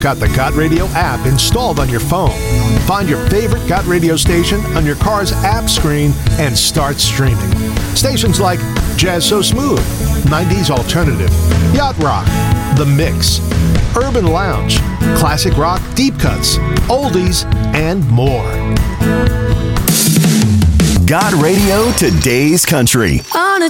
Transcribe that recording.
got the Got Radio app installed on your phone. Find your favorite Got Radio station on your car's app screen and start streaming. Stations like Jazz So Smooth, 90s Alternative, Yacht Rock, The Mix, Urban Lounge, Classic Rock Deep Cuts, Oldies, and more. Got Radio, today's country. On a